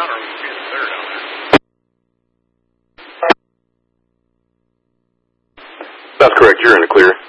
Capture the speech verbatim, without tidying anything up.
down, or are we being clear down there? That's correct. You're in the clear.